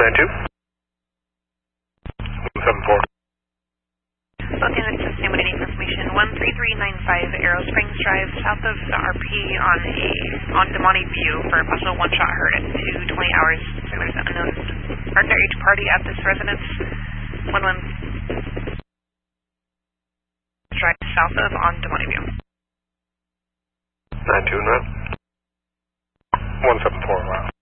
174. Looking at system with information 13395 Arrow Springs Drive, south of the RP on Demonte View for a possible one-shot hurt at 2:20 hours. So there's an unknown underage party at this residence. 11 Drive south of on Demonte View. 92 and 174. Wow.